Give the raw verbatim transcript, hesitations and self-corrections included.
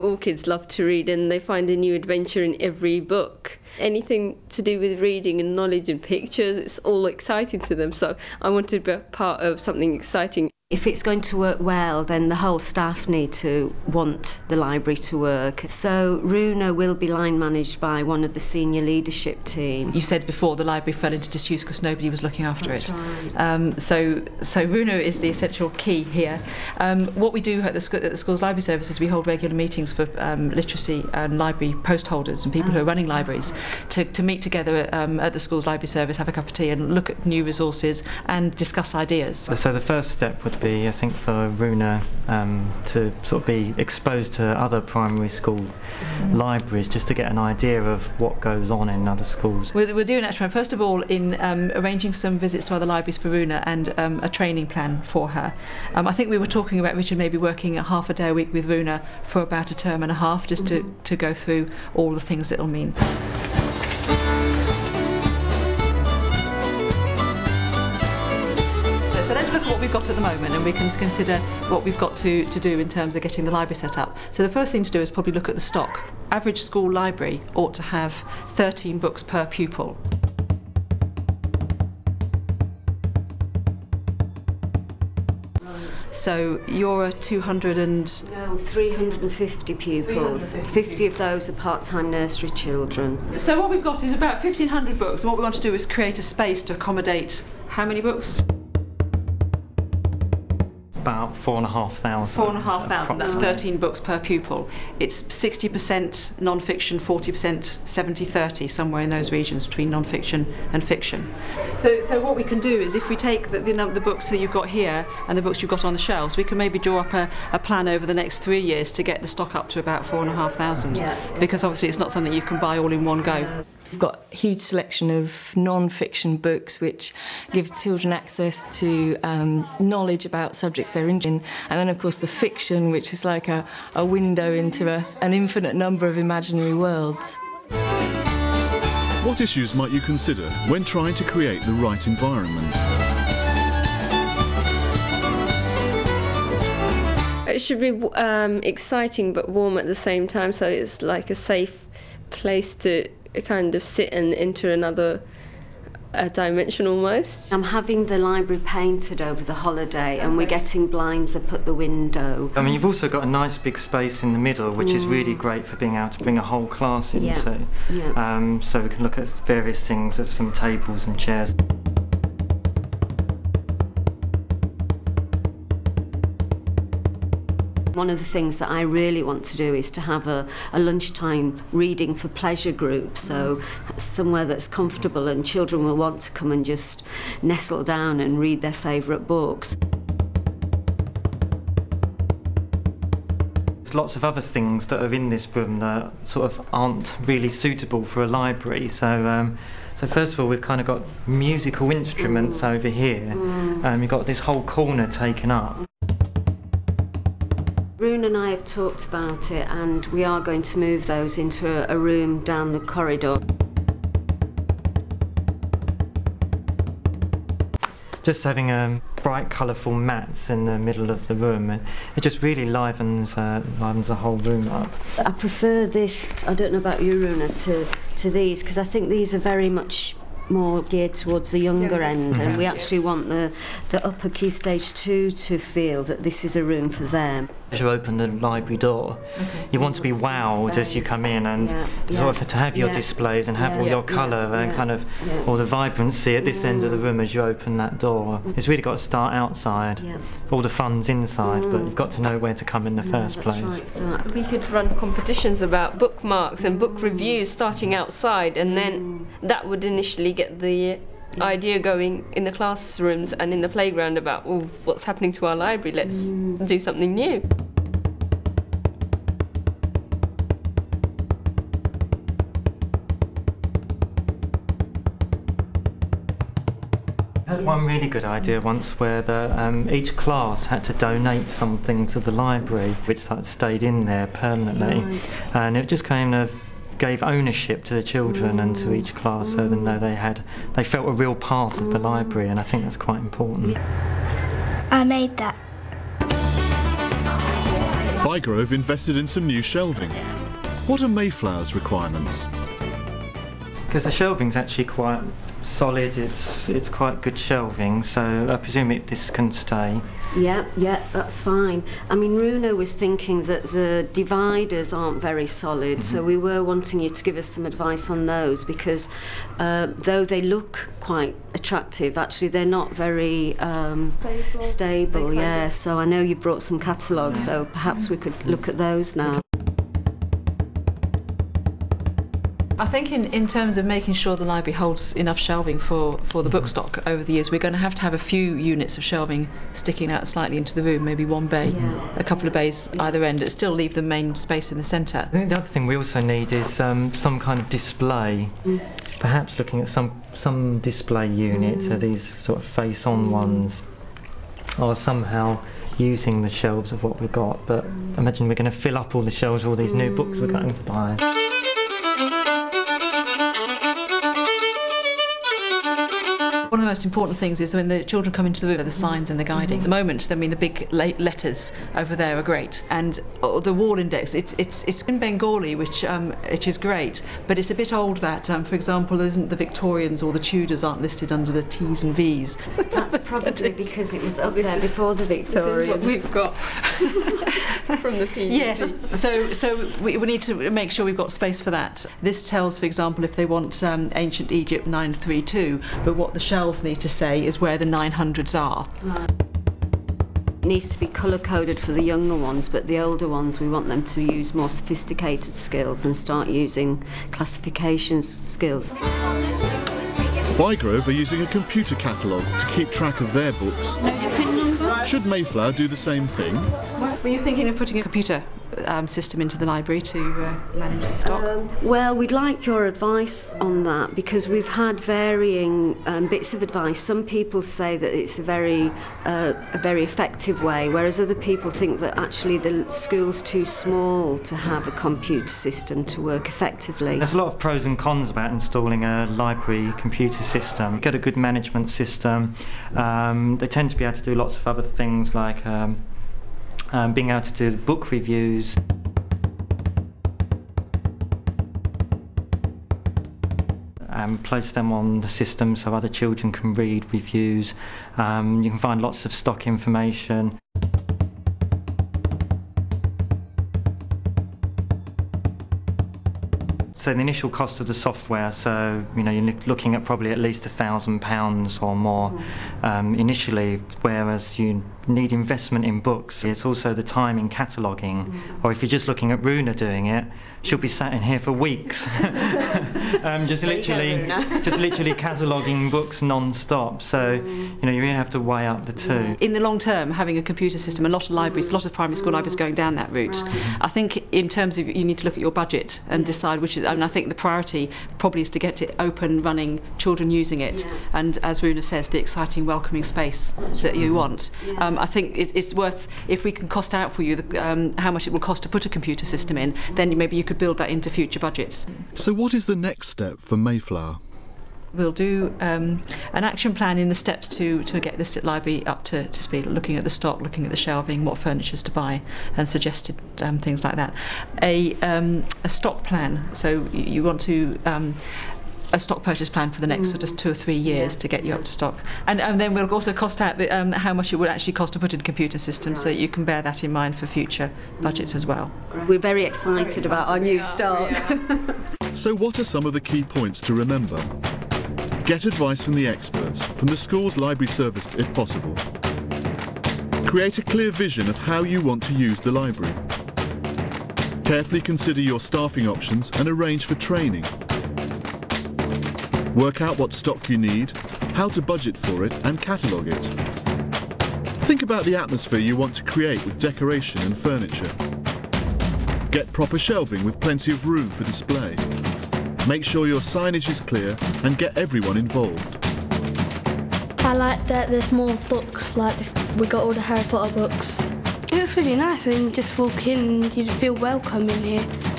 All kids love to read and they find a new adventure in every book. Anything to do with reading and knowledge and pictures, it's all exciting to them. So I wanted to be part of something exciting. If it's going to work well, then the whole staff need to want the library to work. So Runa will be line managed by one of the senior leadership team. You said before the library fell into disuse because nobody was looking after That's it. Right. Um, so, so Runa is the essential key here. Um, what we do at the, at the school's library service is we hold regular meetings for um, literacy and library post holders and people oh, who are running libraries to, to meet together um, at the school's library service, have a cup of tea and look at new resources and discuss ideas. So the first step would be, I think, for Runa um, to sort of be exposed to other primary school mm. libraries, just to get an idea of what goes on in other schools. We're, we're doing actually, first of all, in um, arranging some visits to other libraries for Runa and um, a training plan for her. Um, I think we were talking about Richard maybe working a half a day a week with Runa for about a term and a half, just mm-hmm. to, to go through all the things it'll mean. So let's look at what we've got at the moment and we can consider what we've got to, to do in terms of getting the library set up. So the first thing to do is probably look at the stock. Average school library ought to have thirteen books per pupil. So you're a two hundred and... No, three hundred and fifty pupils. fifty of those are part-time nursery children. So what we've got is about fifteen hundred books, and what we want to do is create a space to accommodate how many books? About four and a half thousand. Four and a half thousand, that's thirteen books per pupil. It's sixty percent non-fiction, forty percent seventy thirty, somewhere in those regions between non-fiction and fiction. So, so what we can do is if we take the, you know, the books that you've got here and the books you've got on the shelves, we can maybe draw up a, a plan over the next three years to get the stock up to about four and a half thousand. Yeah. Because obviously it's not something you can buy all in one go. We've got a huge selection of non-fiction books which gives children access to um, knowledge about subjects they're interested in, and then of course the fiction, which is like a, a window into a, an infinite number of imaginary worlds. What issues might you consider when trying to create the right environment? It should be um, exciting but warm at the same time, so it's like a safe place to kind of sit and enter another uh, dimension almost. I'm having the library painted over the holiday and we're getting blinds up at the window. I mean, you've also got a nice big space in the middle which mm. is really great for being able to bring a whole class into. Yeah. Yeah. Um, so we can look at various things of some tables and chairs. One of the things that I really want to do is to have a, a lunchtime reading for pleasure group, so somewhere that's comfortable and children will want to come and just nestle down and read their favourite books. There's lots of other things that are in this room that sort of aren't really suitable for a library, so um, so first of all we've kind of got musical instruments mm. over here. Mm. Um, you've got this whole corner taken up. Runa and I have talked about it and we are going to move those into a, a room down the corridor. Just having um, bright colourful mats in the middle of the room, it, it just really livens, uh, livens the whole room up. I prefer this, I don't know about you Runa, to, to these, because I think these are very much more geared towards the younger end, mm-hmm. and we actually want the, the upper key stage two to feel that this is a room for them. As you open the library door, okay. you want to be wowed as you come in and yeah. sort yeah. of to have your yeah. displays and have yeah. all your colour yeah. and yeah. kind of yeah. all the vibrancy at this yeah. end of the room as you open that door. It's really got to start outside. Yeah. All the fun's inside, mm. but you've got to know where to come in the yeah, first place. Right. So we could run competitions about bookmarks and book reviews starting outside, and then mm. that would initially get the Yeah. idea going in the classrooms and in the playground about, oh, what's happening to our library, let's mm. do something new. I had one really good idea once where the, um, each class had to donate something to the library which like, stayed in there permanently, right. and it just kind of gave ownership to the children mm. and to each class, so they know they had, they felt a real part of the library, and I think that's quite important. I made that. Bygrove invested in some new shelving. What are Mayflower's requirements? Because the shelving's actually quite solid, it's it's quite good shelving, so I presume it, this can stay. Yeah, yeah, that's fine. I mean, Runa was thinking that the dividers aren't very solid, mm-hmm. so we were wanting you to give us some advice on those, because uh, though they look quite attractive, actually they're not very um, stable. stable yeah, so I know you've brought some catalogues, yeah. so perhaps we could look at those now. I think in, in terms of making sure the library holds enough shelving for, for the book stock over the years, we're going to have to have a few units of shelving sticking out slightly into the room, maybe one bay, yeah. a couple of bays either end, and still leave the main space in the centre. I think the other thing we also need is um, some kind of display, mm. perhaps looking at some, some display units, mm. so these sort of face-on mm. ones, or somehow using the shelves of what we've got, but mm. imagine we're going to fill up all the shelves with all these mm. new books we're going to buy. One of the most important things is when the children come into the room, the signs and the guiding. At the moment, I mean, the big letters over there are great, and the wall index, it's it's it's in Bengali, which um, which is great, but it's a bit old. That, um, for example, isn't the Victorians or the Tudors aren't listed under the T's and V's. That's probably because it was up there before the Victorians. This is what we've got from the P D C. Yes, so so we, we need to make sure we've got space for that. This tells, for example, if they want um, ancient Egypt nine three two, but what the shelves need to say is where the nine hundreds are. Right. It needs to be colour-coded for the younger ones, but the older ones we want them to use more sophisticated skills and start using classification skills. Bygrove are using a computer catalogue to keep track of their books. Should Mayflower do the same thing? Were you thinking of putting a computer um, system into the library to uh, manage the stock? Um, well, we'd like your advice on that, because we've had varying um, bits of advice. Some people say that it's a very, uh, a very effective way, whereas other people think that actually the school's too small to have a computer system to work effectively. There's a lot of pros and cons about installing a library computer system. You get a good management system. Um, they tend to be able to do lots of other things like um, Um, being able to do book reviews. And place them on the system so other children can read reviews. Um, you can find lots of stock information. So the initial cost of the software, so you know you're looking at probably at least a thousand pounds or more um, initially, whereas you need investment in books. It's also the time in cataloguing, mm. or if you're just looking at Runa doing it, she'll be sat in here for weeks, um, just literally, just literally cataloguing books non-stop. So mm. you know you really have to weigh up the two. Yeah. In the long term, having a computer system, a lot of libraries, a lot of primary school libraries going down that route. Right. I think in terms of you need to look at your budget and yeah. decide which is. And I think the priority probably is to get it open, running, children using it, yeah. and as Runa says, the exciting, welcoming space That's that right. you want. Yeah. Um, I think it, it's worth, if we can cost out for you the, um, how much it will cost to put a computer system in, then maybe you could build that into future budgets. So what is the next step for Mayflower? We'll do um, an action plan in the steps to, to get this library up to, to speed, looking at the stock, looking at the shelving, what furnitures to buy, and suggested um, things like that. A, um, a stock plan, so you want to um, a stock purchase plan for the next mm. sort of two or three years yeah. to get you up to stock. And, and then we'll also cost out the, um, how much it would actually cost to put in a computer system, right. so that you can bear that in mind for future budgets as well. We're very excited, very excited about our new yeah. stock. Yeah. So what are some of the key points to remember? Get advice from the experts, from the school's library service if possible. Create a clear vision of how you want to use the library. Carefully consider your staffing options and arrange for training. Work out what stock you need, how to budget for it and catalogue it. Think about the atmosphere you want to create with decoration and furniture. Get proper shelving with plenty of room for display. Make sure your signage is clear and get everyone involved. I like that there's more books, like we got all the Harry Potter books. It looks really nice, and just walk in and you feel welcome in here.